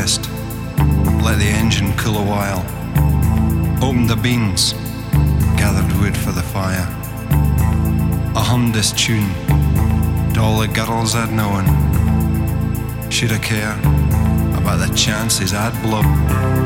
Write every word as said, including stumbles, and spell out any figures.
rest, let the engine cool a while. Opened the beans, gathered wood for the fire. I hummed this tune to all the girls I'd known. Should I care about the chances I'd blow?